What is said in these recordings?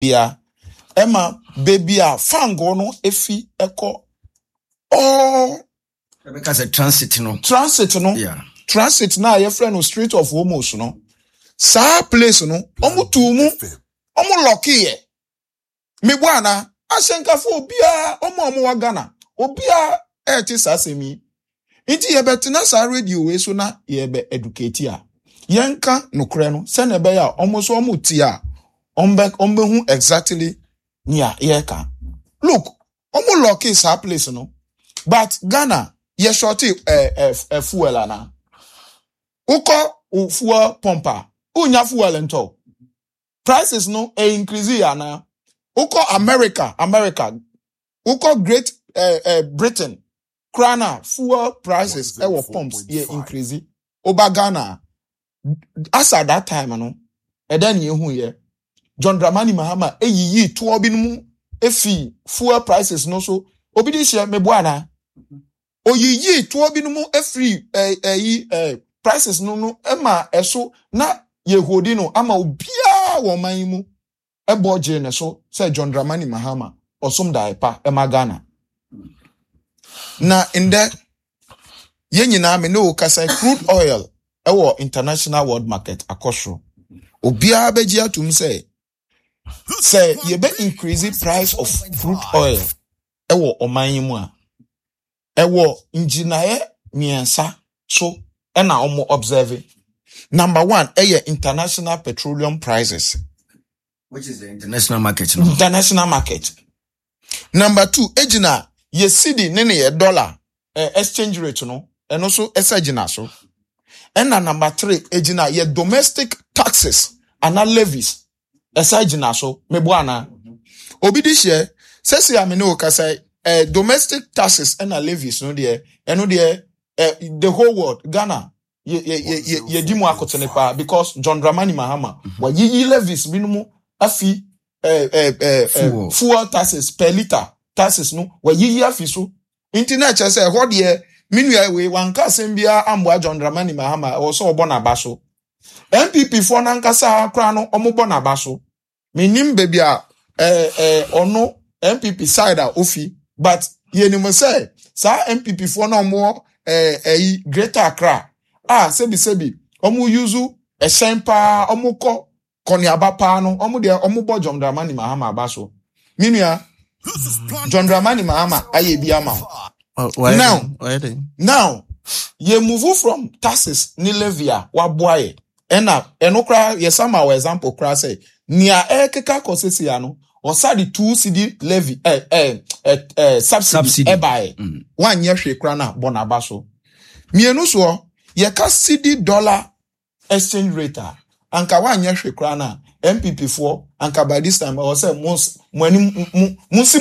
bia Emma baby a fango no efi eko because a transit no yeah transit na your friend no Street of Homos no sa place no omu tumu omu lucky ye me bwana asenkafo obia omu wa Ghana obia eti sasemi inti ye betina sa radio we so na ye be educate ya yenka nokre no se na be ya omu so omu ti a ombe hu exactly nia yeka look omu lucky sa place no but Ghana ye shorty fuel ana uko fuel pumper unya fuel ento prices no increase ana uko America uko Great Britain krana fuel prices ewo pumps ye increase oba Ghana as at that time no eden ye hu ye John Dramani Mahama eyiyi to obi mu efi fuel prices no so obi di share meboana oyiyi to obi mu efri prices no ema eso na yehodi no ama obia wo man mu eboje ne so say John Dramani Mahama osom da epa ema Ghana na inde ye nyina me no kasa crude oil ewo international world market akosho obia beji atum say ye be increase price of crude oil ewo oman mu a ewo engineer miensa so ena omo observe number 1 international petroleum prices, which is the international market no? International market. Number 2 ejina ye cedi ne ye dollar exchange rate no and also esagina so ena number 3 ejina ye domestic taxes and levies esagina so meboana obi di share sesi amene o kasa domestic taxes and levies no there eno there the whole world Ghana ye di mu akotene pa because John Dramani Mahama wa yi levies binumu afi fuel taxes per liter taxes no wa yi afi so internet say ho de minua we wanka sembia amboa John Dramani Mahama o so obo na baso MPP for nankasa kra no omobo na baso menim baby a ono MPP side a ofi but ye ni mo say sa MPP for no mo Greater Accra sebi omu yuzu esempa omu ko koniaba pa no omu de omu bo John Dramani Mahama abaso minua John Dramani Mahama aye bi ama now ye move from taxes ni levia wa boaye enokra ye sama wa example kra say nia ekeka kosesi ya no osadi 2 cedi levy subsidy ebae wan ye hwe kra na bona baso mienu so ye ka cedi dollar exchange rate anka wan ye hwe kra na MPP for anka by this time I say munsi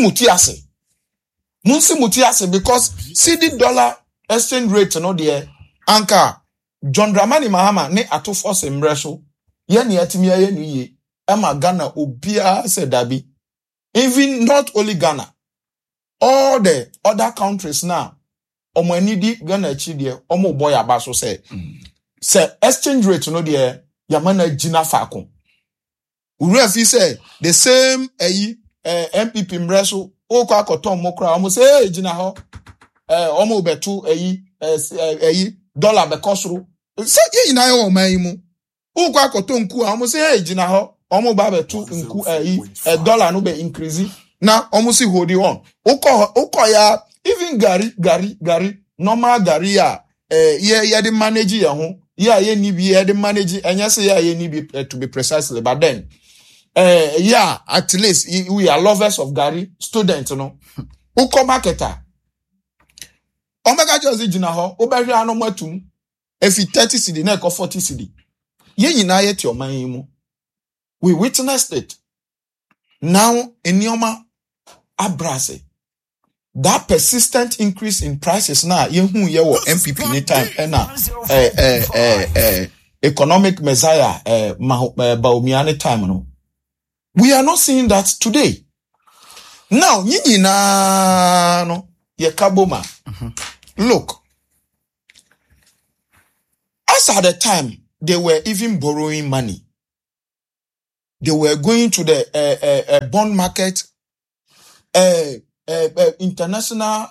muti ase because cedi dollar exchange rate no there anka John Dramani Mahama ne ato force mreso ye ne atimi ye no ye ema Ghana obia se dabi even not only Ghana all the other countries now omo anidi Ghana chi there omo boy abaso say exchange rate no there yamana gina fakon urafi say the same MPP mreso o kwa koton mokra omo say gina ho omo betu dollar bekosuru say ye na yo man mu o kwa koton ku omo say gina ho omo ba betu nku dollar no be increase na omo si hold on uko ya even gari normal gari ya ye dey manage ya ho ye ni bi ye dey manage enya say ye ni bi to be precisely but then at least we are lovers of gari students no uko marketer omega just gina ho obehwe anomatum efi 30 cedi na eko 40 cedi ye nyina ye ti oman mu we witnessed it now enioma abrase that persistent increase in prices na yehu ye wo MPP ni time na economic messiah Bawumia time no we are not seeing that today now nyina no ye kaboma look as at the time they were even borrowing money they were going to the bond market, international,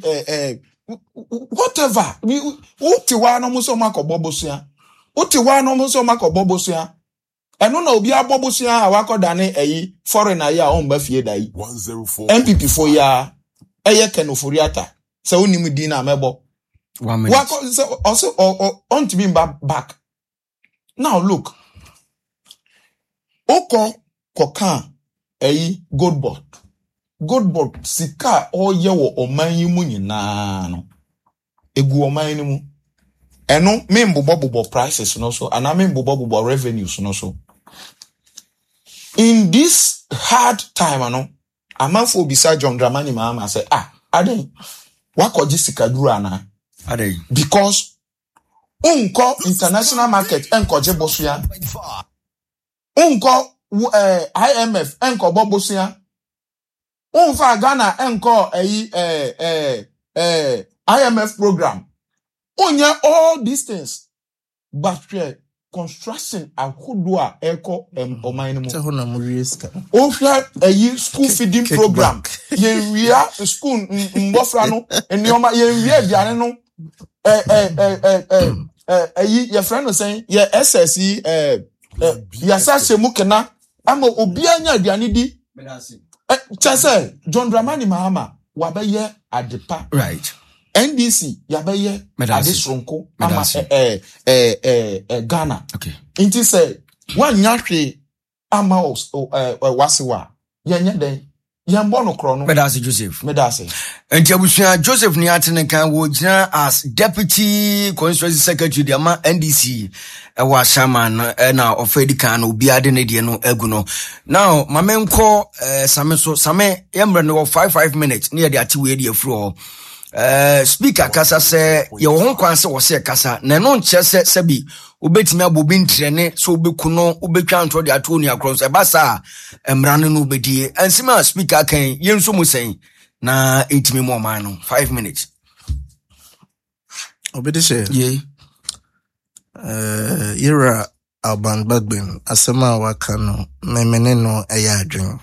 whatever. Utiwa no muso mako bobosia. Utiwa no muso mako bobosia. Eno na obi abobosia awako dane foreigner ya omba fie dai. 104 MPP for ya kenoforiata. Se unimu dina amebo. 1 minute. Wako also on to be back. Now look. Oko kokan Goldbot. Goldbot sika oye wo oman yi mu nyina no. Egu oman ni mu. Eno me mbobo prices no so and me mbobo revenues no so. In this hard time no, amanfo beside John Dramani Mahama say aden wakoji sika duru ana. Aden. Because unko international market enkoje bosuya. Unko IMF enko bobosia. Unfa Ghana enko IMF program. Onya all these things. But construction akodua eko omanimo. Se hona mu risk. Ohia school feeding program. Yenwia school mbofra no enioma yenwia aduane no your friend was saying SSE yasa semu kena ama obi anya aduane di chase John Dramani Mahama wabaye adepa Right. NDC yabaye adesronko ama Ghana. Okay. Inti say wanyahwe ama wasiwa yenya den yembo no kro no Medasi Joseph. medase. Enti abusua Joseph ni atene kan wo gyina as deputy constituency secretary de ama NDC wa shaman na ofedi kan obi ade ne de no agu no. Now mamenko same yemre no 5 minutes ne de ati we de afro. Speaker kasa se ye ho kwan se wo se kasa na no nche se sabi obetimi abobi ntrene so obeku no obetwa nto de ato ni across e basa emrane no obedie ansima speaker kan yenso mu sen na etimi mo man no 5 minutes Obedishe. ye Yera Alban Bagbin asema waka no memene no eya adwen.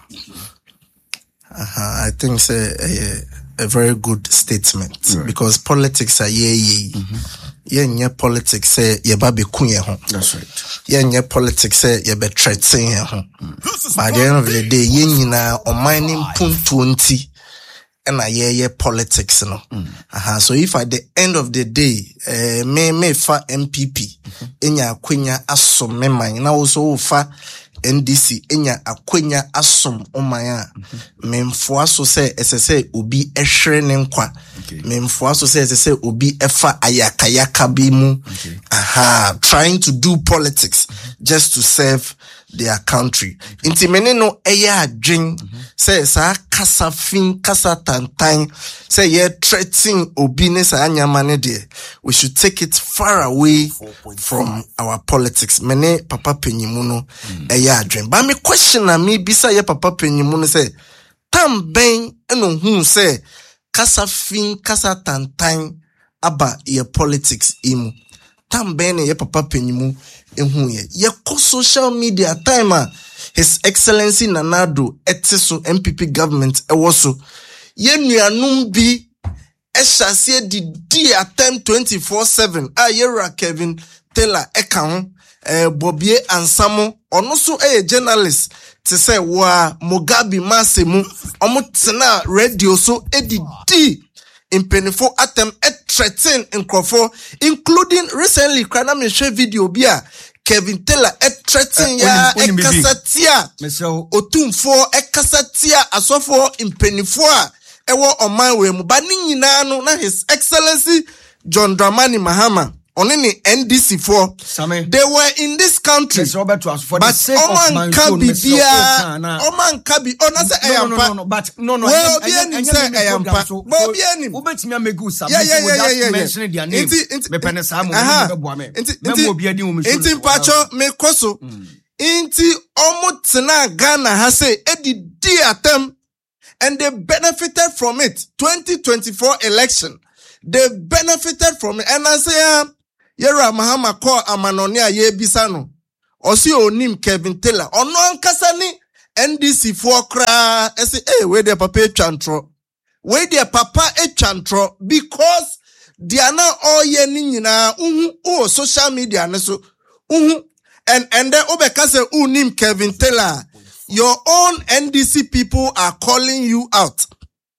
I think say a very good statement, right. Because politics are ye. Yenye politics say ye ba be kunye ho. That's right. Yenye politics say ye be threatening ho. By the end of the day, ye nyina o mining puntu nti and ye politics no. So if at the end of the day, me fa MPP, enya akwenya asom me man na also fa NDC enya akwenya asom omaya memfo aso se esese obi ehwere ne nkwa memfo aso se esese obi efa ayakayaka bi mu trying to do politics just to serve their country inti mene no eya adwen se sa kasa fin kasa tantan se ye threatening obi ne sa anyama ne de we should take it far away from our politics mene papa penyimu no eya adwen ba me question na me bisa ye papa penyimu no se tam ben eno hu se kasa fin kasa tantan aba ye politics imu tam ben ye papa penyimu ehu ye ko social media time His Excellency Nanado etiso MPP government ewoso ye nuanum bi ehyasie di attempt 24/7 yera Kevin Taylor eka ho Bobie Ansamo ono so journalist te say wa Mugabe Masemu omo tena radio so edidi impenifo attempt threaten nkrofo including recently kana me share video bia Kevin Taylor threaten ya ekasatia otumfo ekasatia asofo impenifo a ewo oman we mu ba ni nyina no na His Excellency John Dramani Mahama only NDC for they were in this country but Oman Kabi Oman Kabi onase ayampa but no well bien say ayampa well bien ubetimi amegu submission without mentioning their name me pene samu me obi adi mu inti pacho me koso inti omo tena Ghana ha say edidi atem and they benefited from it 2024 election they benefited from it and I say Yera Mahama call amanoni a ye bisano. Osi onim Kevin Taylor. Ono ankasa ni NDC for kra. Ese, where the papa chantro. Where the papa chantro. Because they are now all ye nina. Social media. So, and then obekase unim Kevin Taylor. Your own NDC people are calling you out.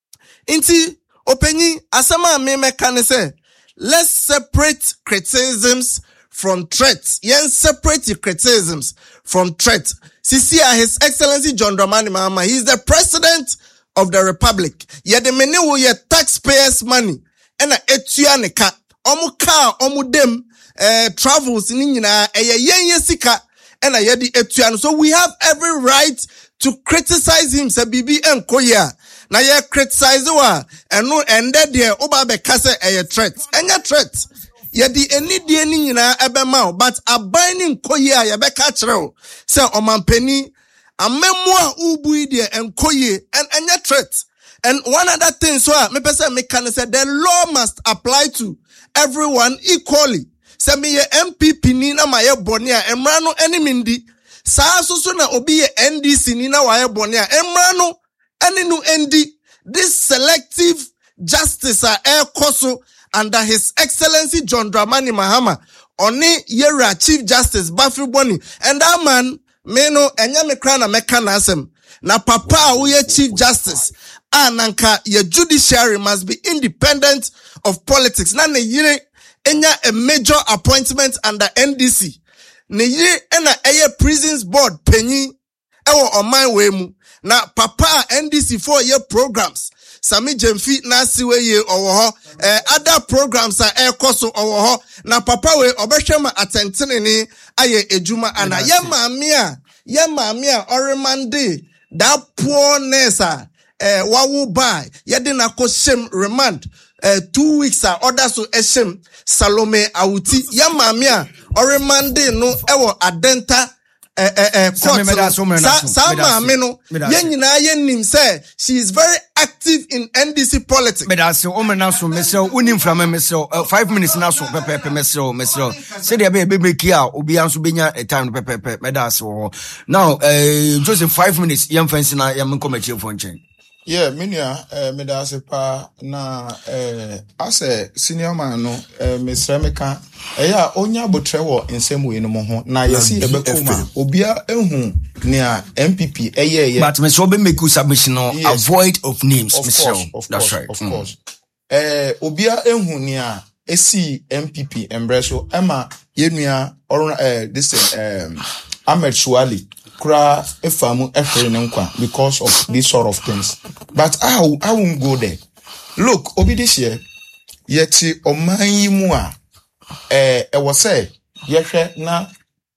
Inti, openyi, asama meme kane say, let's separate criticisms from threats. Yes, separate the criticisms from threats. Sisia, His Excellency John Dramani Mahama, he is the President of the Republic. Ye de mene wo ye taxpayers' money. Ena etua ne ka. Omu car, omu dem, travels ni nyina, ye sika. Ena ye di etua no. So we have every right to criticize him. Se bibi enkoya. Na ye criticize wa. Eno ende de oba be kase threat. Enya threat. Ye di eni die ni nyina ebe ma, but abani nkoye a ye be ka kire se omampani amemua ubui die enkoye and enya threat. And one other thing so me pese me can say the law must apply to everyone equally. Se me ye MPP ni na ma ye boni a emra no eni mindi. Saa so na obi ye NDC ni na wa ye boni a emra no eni no endi. This selective justice koso under His Excellency John Dramani Mahama, Oni Yera Chief Justice Bafri Boni, and that man, meno enya mekrana mekanasem, na papa uye Chief Justice, nanka your judiciary must be independent of politics. Na ne yire enya a major appointment under NDC. Ne yire ena eye prisons board penyi, ewo oman wemu. Na papa NDC 4-year programs. Sami Jemfi na siwe ye owo other programs are koso owo na papa we obehwema atentene ni aye ejuma ana ye maame a oremande that poorness wawu buy ye de na ko shem remand 2 weeks order so eshem Salome Awuti ye maame a oremande no ewo adenta she is very active in NDC politics. But I say, so, Mr. Unim from Mr. 5 minutes now, so Pepe, Mr. Say there be a baby kia, Obiansu Benya, a time Pepe, Medaso. Now, just in 5 minutes, young fancy na young committee for change. Yeah, minia medase pa na as a senior man no Mr. Meka eya onya botre wo nsem we no ho na yesi ebekoma obia ehun nia MPP eye but me so be make submission no avoid of names that's right of course obia ehun nia esi MPP embreso ema yenua this Ahmed Suwali kura efamu efere nkwa because of these sort of things. But I won't go there. Look, obi this year yeti oman mu a ewo say yehwe na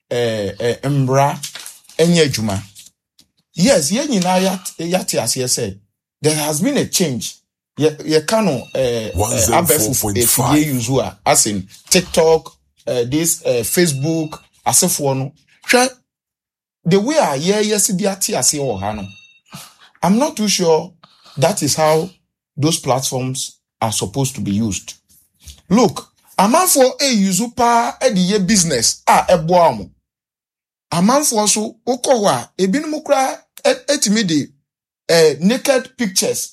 mbra enye adwuma. Yes, ye nyina yati ase say there has been a change. Ye kano abefu ye use as in TikTok, this Facebook asefo no hwe the way I hear yesidiati ase o hano. I'm not too sure that is how those platforms are supposed to be used. Look, a man for a yuzupa ye business eboamu. A man for so okowa ebinumukra etimidi naked pictures.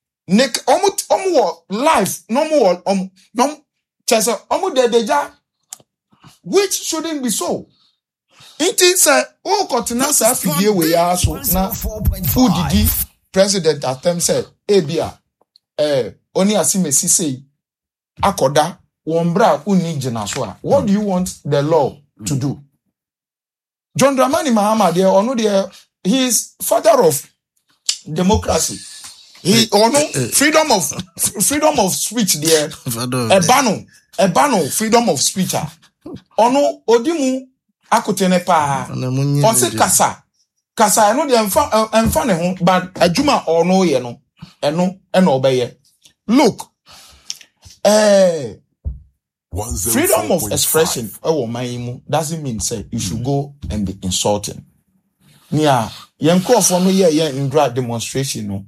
Omu life no more no chesa omu deja, which shouldn't be so. Inti say o kotina sa fidie we ya so na udidi president atem say ebia oni asimesi say akoda wombra uni gina so a what do you want the law to do? John Dramani Mahama there ono there he is father of democracy. He ono freedom of speech there ebano freedom of speech ono odimu akotene pa onse kasa no de emfa ne ho but adwuma ono ye no eno obeye. Look, freedom of expression doesn't mean say you should go and be insulting. Nia yenkofo no ye indra demonstration no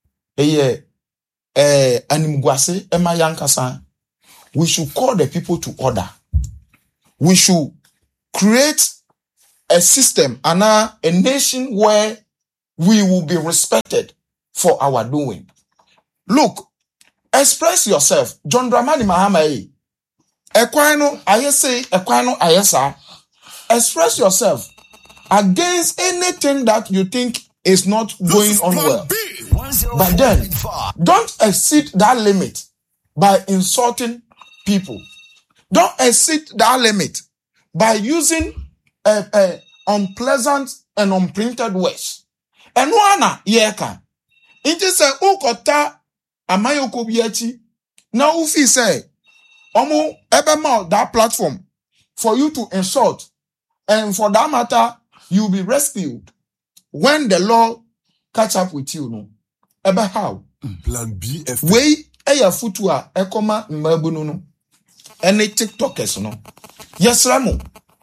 animguase ema yankasa. We should call the people to order. We should create a system and a nation where we will be respected for our doing. Look, express yourself. John Dramani Mahama. Ekwano ayese, ekwano ayesa. Express yourself against anything that you think is not going on well. But then, don't exceed that limit by insulting people. Don't exceed that limit by using unpleasant and unprinted words. And wana yeka. It is a ukota amayoko biachi. Now ufi say, omo ebema that platform for you to insult. And for that matter, you'll be rescued when the law catch up with you. No, ebe how? Plan B. We eya futua ekoma mbabuno no. Any TikTokers no. Yes, Ramo.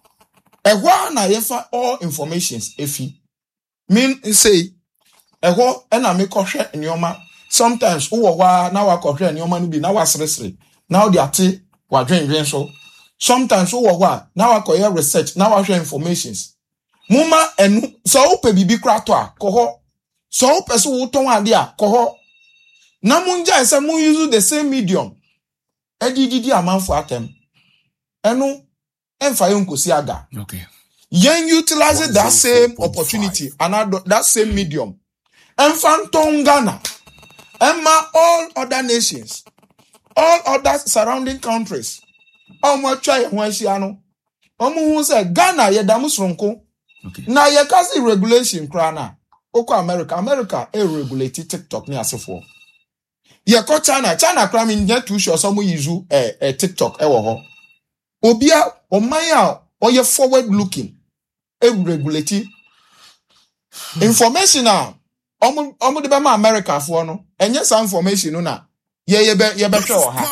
Ewa na yefa all informations efi. Mean say ewo ena me kohwe nyoma. Sometimes uwo wa na wa kohwe nyoma no bi na wa sresre. Now they ate wa dwen so. Sometimes uwo wa na wa koye research na wa share informations. Muma enu so upe bibi krato a koho. So upe so uton ade a koho. Na munja ese mun use the same medium. Edididi amanfo atem. Enu emfa yon kosi aga. Okay. Yen utilize that same opportunity and that same medium. Enfanton Ghana. Emma all other nations. All other surrounding countries. Omo try wensiano. Omo hu say Ghana ye damu sronko. Okay. Na ye kasi regulation krana. Oko America regulate TikTok ni asefo. Ye ko China kra mi nye too sure some use TikTok ewo ho. Obia omaya oye forward looking. Regulate information na omo de be ma America for no. Enye some information no na. Ye be try ha.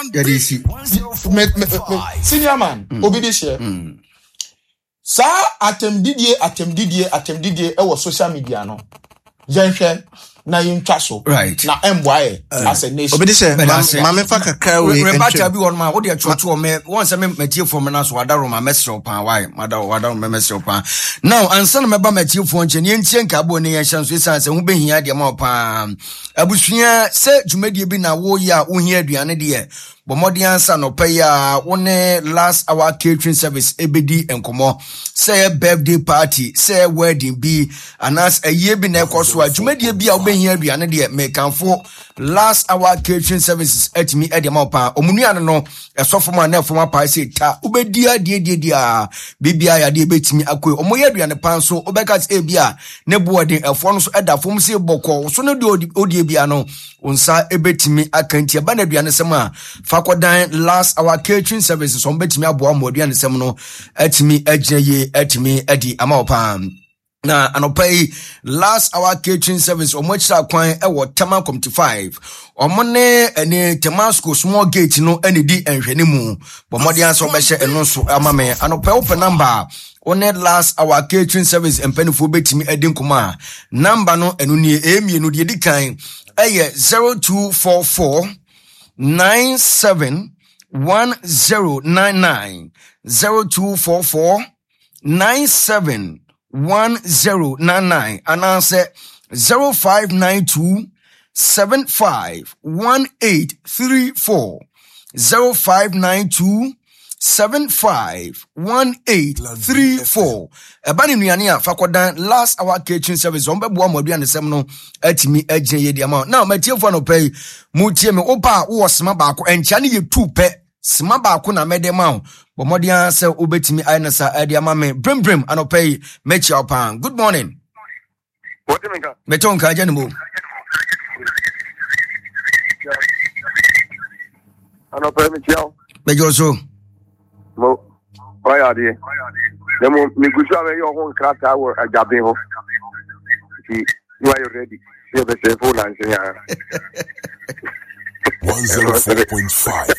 Senior man, obidi share. Sa atem didie ewo social media no. Yenhwe na yintwa so. Right. Na emboaye as a nation. Obidi share. Mame fa kakra we. Rebata bi won ma wo de chocho me won se me matie fo me na so wadaro ma mesro pan why wadaro me mesro pan. Now ansa na me ba matie fo nche ne ntie nka bo ne yehyan so isan se ho behia de ma pan. Abusua se dwumadi bi na wo ya wo hia aduane de Bomodi ansa no pay one last hour catering service ebedi enkomo say birthday party say wedding bi anas a year bi na ekoso adwumadi bi a obehia aduane de me kanfo last hour catering services etimi edema pa omunuane no esofo ma na efoma pa say ta obedi ade a bibia ya de betimi akoy omoye aduane pan so obeka say bia ne boarding efo no so edafom say bokọ so no de odi bia no onsa ebetimi akanti aba na aduane sema fakodan last hour catering services on betimi aboa moduane sem no etimi agye etimi edi amaopa na anopai last hour catering service omochira kwan ewo Tema Community 5 omone ene Temasco small gate no ene di enhwene mu bomodi anso be hye eno so amame anopai open number one last hour catering service empenifo betimi edi nkoma number no enu ni emienu de di kan eye 0244 971099 0244 971099 and answer 0592 751834 0592 751834 ebani nuane a fakodan last hour catering service on bebo amadu anesem no atimi agye ye dia ma now matiefo no pay mutie me opa wo sema baako encha ne ye tu pe sema baako na mede ma bomodian se obetimi ainasa adia ma me brem anopay mechi opan good morning what do you mean metonka ajanimo anopay mechi o bejoso mo why dey demo me gusu awe yo ho krata wo ajabe ho you are ready you be say phone and say 104.5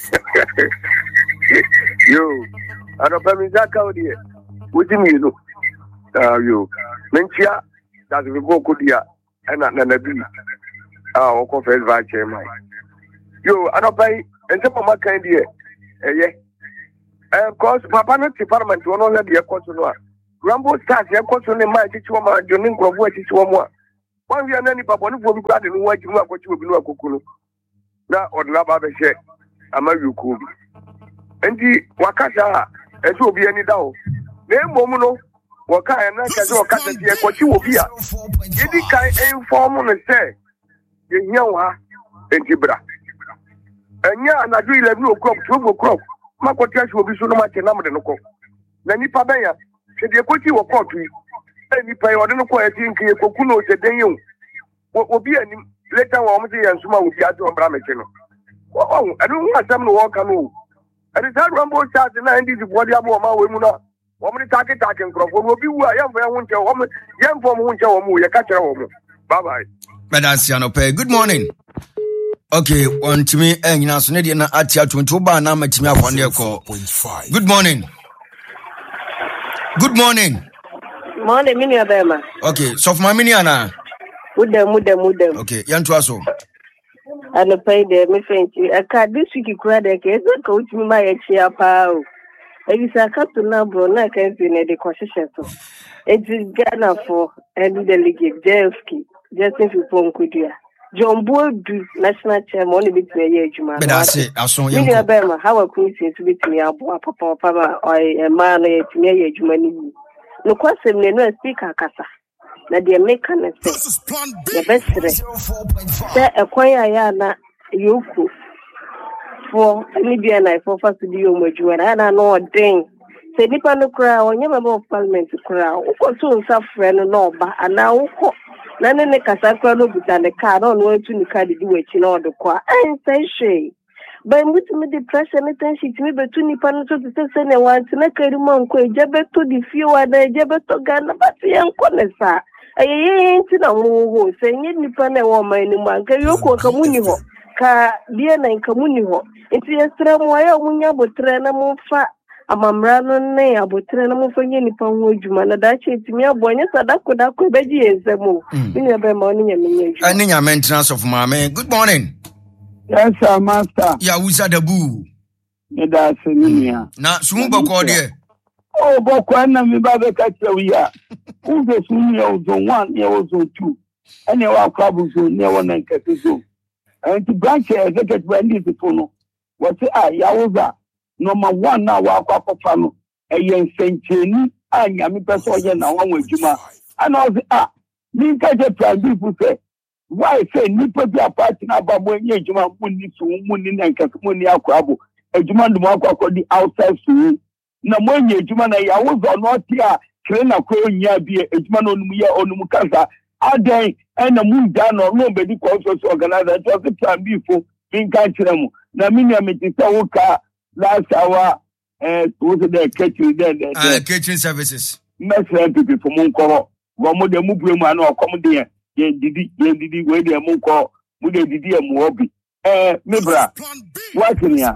yo anopay me zaka o dey what do you know yo mentia that we go kudia na bi o ko first vice chairman yo anopay ente mama kan dey cause papa no department one only the course no Rambo Stars, your question in my teacher, my Jonin Grove, teach one more. 1 year, any papa, no go got in what you want to be no cocoon. Now, or Laba Beshe, Amaruku. And the Wakasha, as will be any doubt. Name Momono, Waka and Naka, what you will be. Any kind of form on the say, you know, and Tibra. And yeah, and I do 11 o'clock, 12 o'clock. My quotation will be so much a number than a cook. Nani Pabaya, said the Kochi or Cocky. Any pay or no quality in Kokuno said then you. What will be any later on and Suma will be out on Bramachino. Oh, I don't want some to walk on. And it's that Rambo starts in 90s of what you have on my women. Woman talking crop will be where I am for a woman, young from Winter, you catch a woman. Bye bye. Madasiano Pay. Good morning. Okay, on to me, and you know, so Nadia Atia 22 bar now, my team up on your call. Good morning. Good morning. Morning, Minia Bema. Okay, so for my miniana. With them. Okay, Yantuaso. And the pay there, me faint. I can't this week, you cried a case, not coach me my chia pow. It is a cut to number, not can be in the concession. It is Ghana for and delegate Jelski, just if you phone could you. John Boyd, national chairman, only between a age, man. But I say, I saw you. Minia Bema, how a queen seems to be to me, a papa, or a man, to me, age money. No question, no speaker, Casa. Na the American say the best say acquire yana yoku for Libya na for first di o maju na no den say nipa no kra onye member of parliament kra uko so nsafre no no ba ana uko na ne kasa kra no buta ne car no no etu ni car di wechi na odokwa en say she but with me depression and tension me betu nipa no so say ne want na karimo nko ejebe to di fie wa na ejebe to Ghana but yanko ne sa ayenti na muwo senye nipa na wo man ni manka yoko kamuni ho ka bia na kamuni ho enti yestra mo ayo munya botre na mfa amamra no ne abotre na mfa nye nipa ho adwuma na da che timi abonye sadako dako beji ezemo ni ebe ma oni nyamenye adwuma ani nya maintenance of mama. Good morning. Yes sir, master ya wuza dabu me da senior na sumu bako de oh boko na mi ba be ka tsawiya uzo sunu ya uzo 1 ya uzo 2 ene wa kwabu zo ne wona nkete zo anti branch executive bandi tifono wati ya uza number 1 na wa kwakofa no eye nsencheni anya mi peso ye na won adwuma ana ozi mi ka je prandi fu se why say ni pe bi apart na ba mo nye adwuma munni so munni na nkete munni akwabo adwuma ndum akwakodi outside so na mwenye ejuma na ya uzo no tia krena ko nya bi ejuma no num ye onum kasa adan na munja no no be di ko so organize to se plan bi fo bin ka kire mu na mini ameti se wo ka last hour wo se de kitchen de kitchen services mesra pipi fo mun ko wo mo de mu bue mu ana okom de ye didi we de mu ko mu de didi e mu obi mebra what nia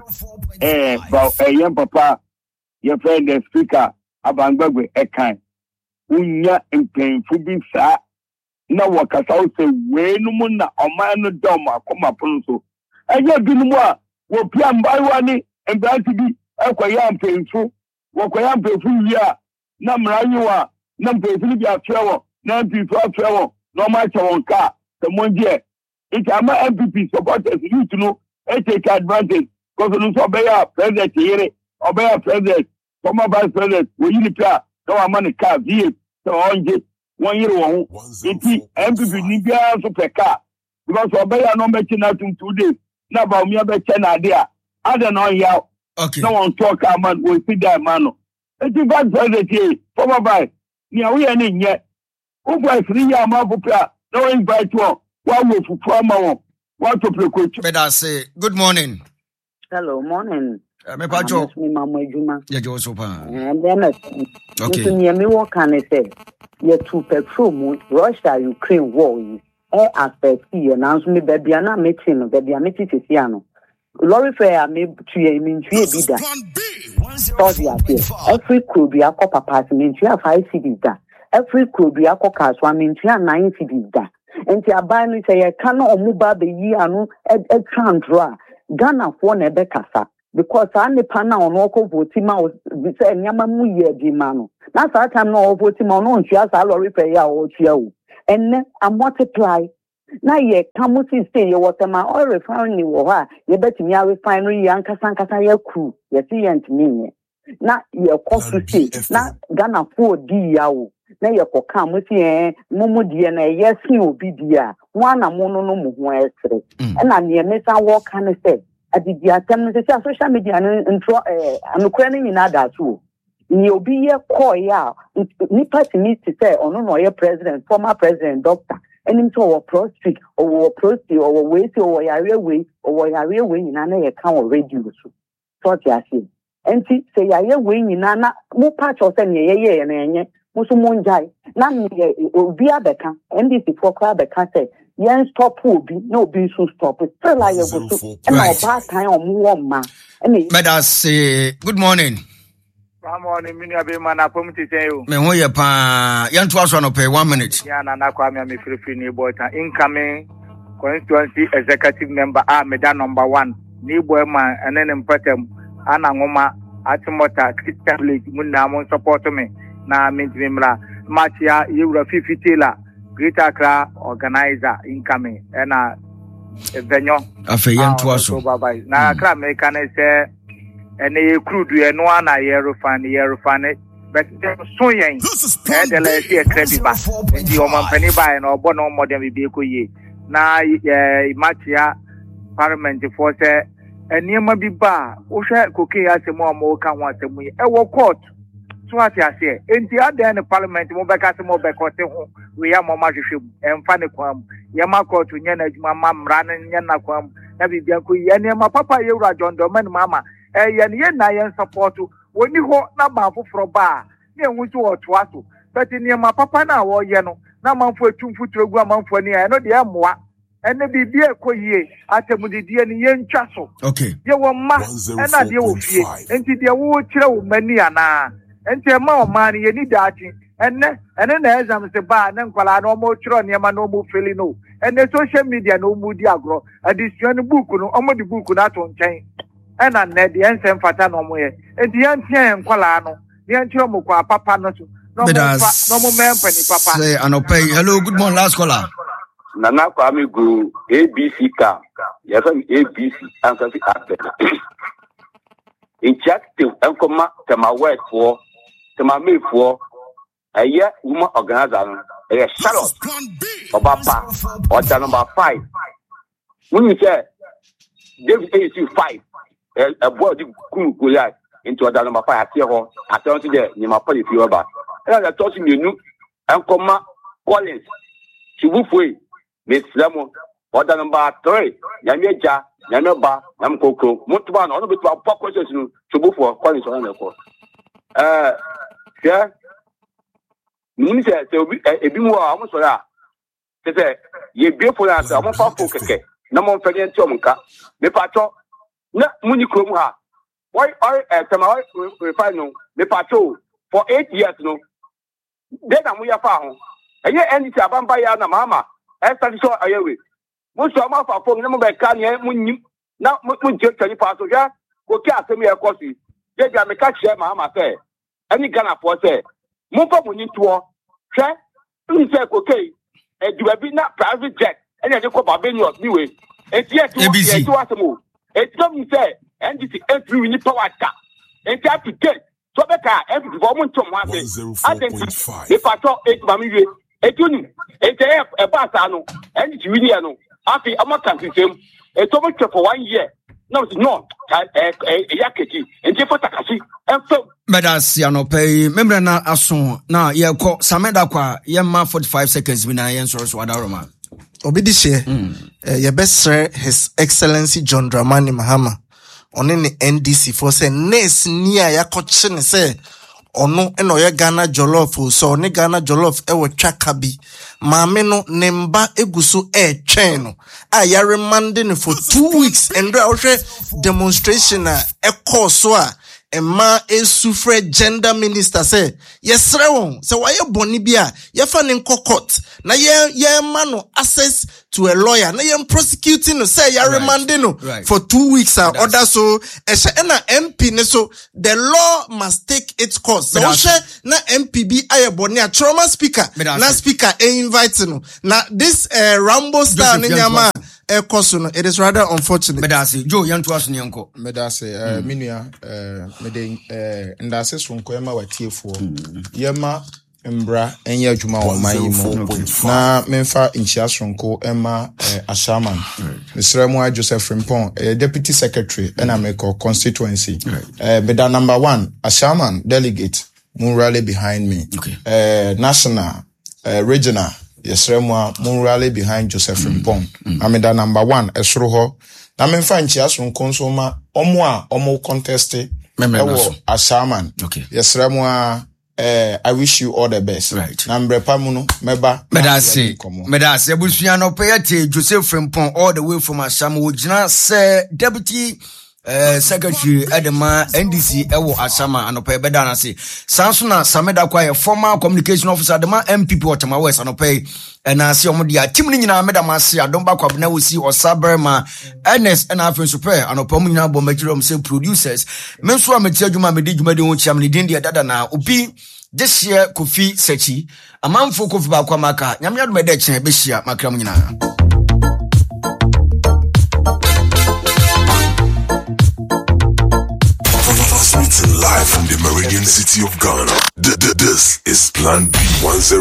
ba yem papa your friend the speaker abangbagwe ekan unya empenfu bi sa na wakasa o se wenu na oman no dom akoma pon so eje binumu a wo pia mbaiwa ni embranti bi ekoya empenfu wo koya empenfu ya na mranyiwa na empenfu bi afewo na empenfu afewo no ma che wonka se monje it ama MPP supporters you to know take advantage because no so be ya president here obeya president former vice president we unipia no amani car V8 so onje 1 year won enti MPP ni bia so peka because obeya no mechi na 2 days na ba mi abeche na ade a ade no ya okay no one talk man we see that man enti vice president here former vice ni awe ni nye o vice 3 year ma bopia no invite one wa wo fufu ama won wa to prekochu better say good morning. Hello, morning. Me pacho. Me mama ejuma. Ya jo so pa. Then okay. So me work can say ye to petrol mu Russia Ukraine war yi affect you now so me baby na meeting no baby meeting sisi ano. Lorry fare me tuye me ntue bi da. Every crew bi akọ apartment ntue 5 cities da. Every crew bi akọ kaswa me ntue 9 cities da. Enti aban no say ye kan omuba be yi ano e transfer Ghana for na ebe kasa because I nipa na ono ko vote ma o say nyama mu ye di ma no na sa time na o vote ma no ntua sa lorry pay ya o tua o enne a multiply na ye kamusi say ye water ma oil refinery wo ha ye betimi a refinery yan kasa ye ku ye see yent me na ye cost say na Ghana for di ya o na ye ko kam si mumu die na ye sin obi dia wana mo no mo ho esre na ne mesa wo kan say adidi atem se social media ntro anokra ni na da so ni obi ye call ya ni party ni say ono no ye president former president doctor enim so wo prostate or we say or yare we na na ye kan already so ti ase enti say yare we nyina na mo patch o say ne ye na enye mo so mo njai na obi abeka NDC for kwa abeka say yen stop obi no obi so stop still like you go so and our bad time on ma Medas good morning. Good morning, Mini man. I promise to tell you. Me ho ye pa yan to aso no pay 1 minute. Ya na Kwame me free ni boy tan incoming constituency executive member Meda number 1 ni boy man enen mpatem ana ngoma atimota tablet mun na mon support me na mintimra match ya yura 50 la Greater Accra organizer incoming na venyo afa yan to aso na Accra America na say ene crude ye no ana ye refine but so yen de la see credit ba ndi o man pani ba na obo no modern bi ko ye na match ya parliament for say eniema bi ba wo hwe koke ya semo o ka ho asemu e wo court so ati ase enti ada ne parliament mo be ka semo be kote ho we ya mo ma hwehwe emfa ne kwam ye ma court nya na adwuma ma mra ne nya na kwam na bibia ko ye eniema papa ye wura John Doman mama ye na ye support woni ho na ba foforo ba ne enwu so otoaso but eniema papa na wo ye no na manfo etumfu trogu amanfo ni no de emoa ene bibia ekoyie atemudidie ni ye ntwa so okay ye wo ma ena de wo fie enti de wo kire wo mani ana enti ma o ma ni ye ni dachi ene na exam se ba ne nkwala na o mo kire ne ma na o mo feli no ene social media no mu di agro addition book no o mo di book na to nchen ena na de ensem fata no mo ye enti ye ntia nkwala no ye ntia mo kwa papa no so no mo mempani papa say anopay hello good morning last caller Nana Kwame go ABC ka. Yes, ABC and so after. In chat to Uncoma to my work for to my maid for a year woman organizer a Charlotte or Papa or number 5. When you say David 85 a boy cool into a number 5 at your I don't see there near my policy over. And I told you knew Uncoma Collins. She will free. Miss Lemo, order number 3, Yameja, Yameba, Yamkoko, Mutuan, on the top questions to go for Collins on the court. Yeah, Minister, there will be a bit more almost for that. They say, ye beautiful answer, I'm a powerful cake, no more Fedian Tomonka, the patrol, not Municromha. Why are Tamar refine the patrol for 8 years? No, then we are found. And yet, any Sabambaya, Mama. Esta so ayewe mo so ma fa fo no be ka ne mo nyim na mo je tani pa so ya ko ki asemi e ko si je ja me ka che ma se ani Ghana for se mo fa mo nyinto hwe ni se ko kei e duwa bi na private jet ene de ko Barbadians ni we e ti e ti wa se mo e ti mi se NDC every ni power ka e ti appreciate so be ka every for mo ntom wa se identity e pato e ma mi we etuni etf ebasa no and ti wini no afi amaka nsem etomo twa for 1 year no yaketi enti for takasi enfo Medas yanopay membre na aso na ye ko sameda kwa ye ma 45 seconds bi na ye nso so wadaroma obidi she ye best His Excellency John Dramani Mahama oni ni NDC for say nurse ni a yakoche ne say ono eno ye Ghana jollof so ne Ghana jollof ewo twaka bi maame no ne mba eguso twen no a ya remande ne for 2 weeks and we demonstration a ekọ so a Emma Esufre gender minister say, yes, Rewon, so why Bonibia, ye fanning court, na ye mano access to a lawyer, na ye prosecuting no say ya remandino for 2 weeks or other so ena MP ne so the law must take its course. So na MPB ayaboni a trauma speaker, na speaker invite no. Na this Rambo star ni nyama it is rather unfortunate. Medase Joe yantu aso nyanko. Medase minua mede ndase sonko ema watiefo. Yema mbra enye adwuma wo mayimu na memfa nchia sonko ema Ashaman. Mr. Moa Joseph Frimpong deputy secretary ena meko constituency. Beda number 1 Ashaman delegate mun rally behind me. National regional Yesremwa mun rally behind Joseph Frimpong. Amida number 1 esro ho na memfa nchia sonko nso ma omo contest ewo Ashaman. Yesremwa I wish you all the best. Right. Nambre pamuno meba. Medase busua no payete Joseph Frimpong all the way from Asham Ojina say deputy secretary Edema NDC ewo Ashama anope beda na say Sansuna Sameda kwa former communication officer Edema MPP Otama West anope na say omo dia team ni nyina meda ma say adom ba kwa na wosi Osaberma Ernest na afen super anope omo nyina bombagiro say producers menso ameti adwuma medi dwuma de ho chiam ni din dia dada na obi this year Kofi Sechi amanfo Kofi ba kwa maka nyame adom ede chen be hia makram nyina. Live from the Meridian City of Ghana. This is Plan B 10.